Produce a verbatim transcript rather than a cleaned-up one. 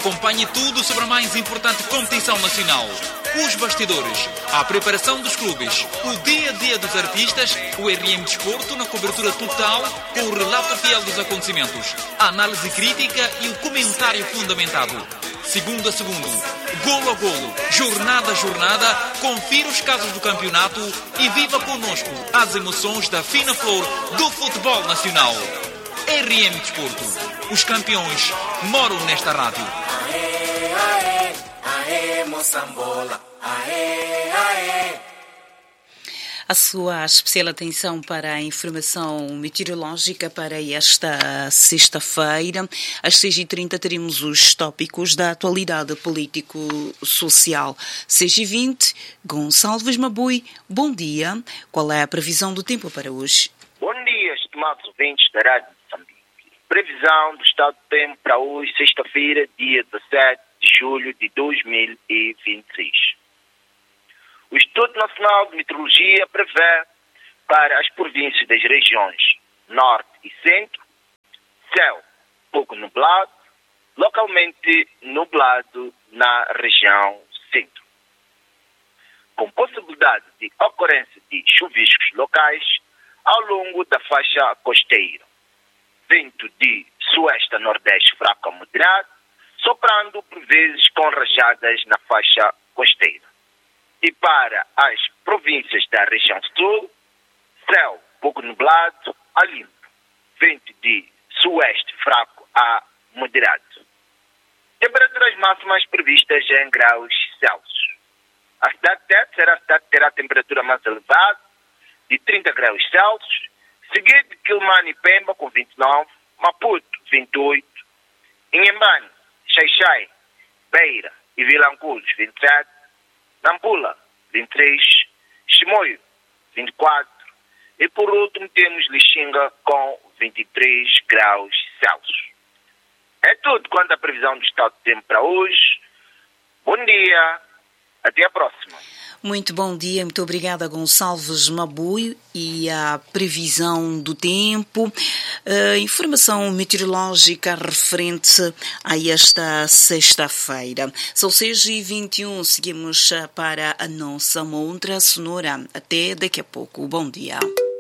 Acompanhe tudo sobre a mais importante competição nacional. Os bastidores, a preparação dos clubes, o dia a dia dos artistas, o R M Desporto na cobertura total, com o relato fiel dos acontecimentos, a análise crítica e o comentário fundamentado. Segundo a segundo, golo a golo, jornada a jornada, confira os casos do campeonato e viva connosco as emoções da fina flor do futebol nacional. R M Desporto, os campeões moram nesta rádio. Aê, aê, aê, Moçambola, aê, aê. A sua especial atenção para a informação meteorológica para esta sexta-feira. Às seis e trinta teremos os tópicos da atualidade político-social. seis e vinte, Gonçalves Mabui, bom dia. Qual é a previsão do tempo para hoje? Bom dia, estimados ouvintes da Rádio de Moçambique. Previsão do estado do tempo para hoje, sexta-feira, dia dezassete de julho de dois mil e vinte e seis. O Instituto Nacional de Meteorologia prevê para as províncias das regiões Norte e Centro, céu pouco nublado, localmente nublado na região Centro, com possibilidade de ocorrência de chuviscos locais ao longo da faixa costeira. Vento de sueste a nordeste fraco a moderado, soprando por vezes com rajadas na faixa costeira. E para as províncias da região sul, céu pouco nublado a limpo, vento de sueste fraco a moderado. Temperaturas máximas previstas em graus Celsius. A cidade de Tete será a cidade que terá a temperatura mais elevada, de trinta graus Celsius, seguido de Quilmane e Pemba com vinte e nove, Maputo vinte e oito, Inhambane, Xai-Xai, Beira e Vilanculos vinte e sete, Nampula, vinte e três, Chimoio, vinte e quatro, e por último temos Lixinga com vinte e três graus Celsius. É tudo quanto à previsão do estado de tempo para hoje. Bom dia, até a próxima. Muito bom dia, muito obrigada Gonçalves Mabui e a previsão do tempo, uh, informação meteorológica referente a esta sexta-feira. São seis e vinte e um, seguimos para a nossa montra sonora. Até daqui a pouco, bom dia.